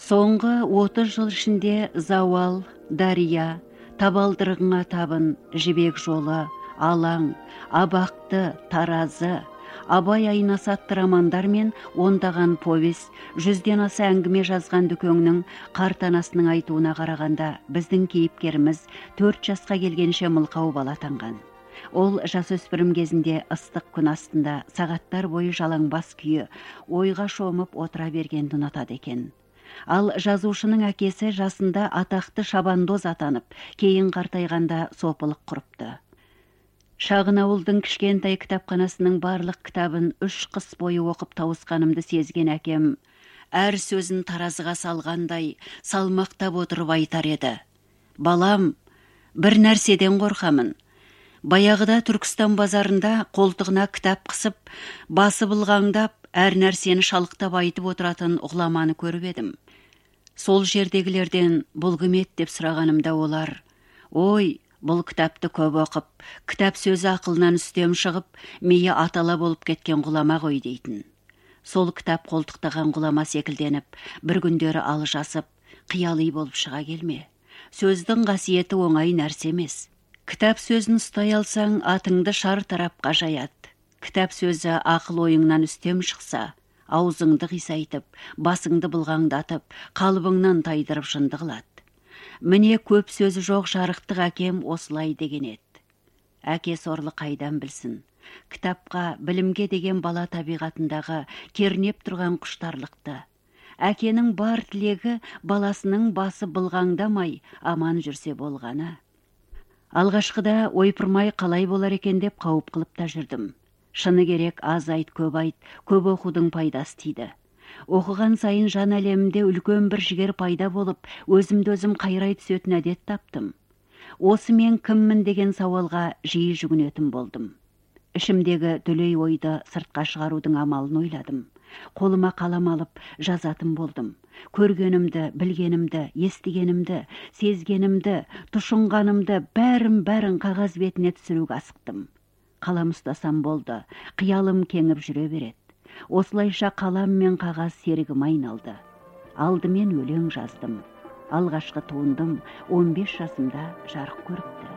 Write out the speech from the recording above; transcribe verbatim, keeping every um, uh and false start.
Соңғы отыз жыл ішінде зауал, дария, табалдырығыңа табын, жібек жолы, алаң, абақты, таразы, Абай айнасы атты романдар мен ондаған повесть, жүзден аса әңгіме жазған Дүкеңнің қарт анасының айтуына қарағанда, біздің кейіпкеріміз төрт жасқа келгенше мылқау бала атанған. Ол жасөспірім кезінде ыстық күн астында сағаттар бойы жалаңбас күйі ойға шомып отыра бергенді ұнатады екен. Ал жазушының әкесі жасында атақты шабандоз атанып, кейін қартайғанда сопылық құрыпты. Шағын ауылдың кішкентай кітапханасының барлық кітабын үш қыс бойы оқып тауысқанымды сезген әкем, әр сөзін таразыға салғандай, салмақтап отырып айтар еді. Балам, бір нәрседен қорқамын. Баяғыда Түркістан базарында қолтығына кітап қысып, басы былғаңдап, әр нәрсені шалықтап айтып отыратын ғұламаны көріп едім. Сол жердегілерден бұл кім еді деп сұрағанымда олар, ой, бұл кітапты көп оқып, кітап сөзі ақылынан үстем шығып, миы атала болып кеткен ғұлама ғой дейтін. Сол кітап қолтықтаған ғұлама секілденіп, бір күндері алжасып, қияли болып шыға келме. Сөздің қасиеті оңай нәрсе емес. Кітап сөзін ұстай алсаң, атыңды шар тарапқа жаяды. Кітап сөзі ақыл ойыңнан үстем шықса, аузыңды қисайтып, басыңды былғаңдатып, қалбыңнан тайдырып жынды қылады. Міне көп сөзі жоқ жарықтық әкем осылай деген еді. Әке сорлы қайдан білсін. Кітапқа, білімге деген бала табиғатындағы кернеп тұрған құштарлықты. Әкенің бар тілегі баласының басы былғаңдамай аман жүрсе болғаны. Алғашқыда ойпырмай қалай болар екен деп қауіп қылып та жүрдім. Шыны керек, аз айт, көп айт, көп оқудың пайдасы тиді. Оқыған сайын жан әлемімде үлкен бір жігер пайда болып, өзімді өзім қайрай түсетін әдет таптым. Осы мен кіммін деген сауалға жиі жүгінетін болдым. Ішімдегі дүлей ойды сыртқа шығарудың амалын ойладым. Қолыма қалам алып жазатын болдым. Көргенімді, білгенімді, естігенімді, сезгенімді, тұшынғанымды бәрін-бәрін қағаз бетіне түсіруге асықтым. Қалам ұстасам болды, қиялым кеңіп жүре береді. Осылайша қалам мен қағаз серігім айналды. Алдымен өлең жаздым. Алғашқы туындым он бес жасымда жарық көріпті.